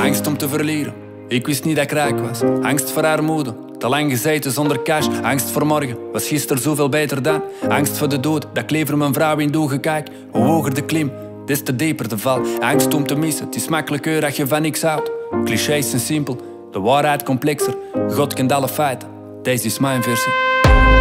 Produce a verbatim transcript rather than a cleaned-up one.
Angst om te verliezen, ik wist niet dat ik rijk was. Angst voor armoede, te lang gezeten zonder cash. Angst voor morgen, was gisteren zoveel beter dan. Angst voor de dood, dat ik lever mijn vrouw in doe gekijk. Hoe hoger de klim, des te dieper de val. Angst om te missen, het is makkelijker dat je van niks houdt. Clichés zijn simpel, de waarheid complexer. God kent alle feiten, deze is mijn versie.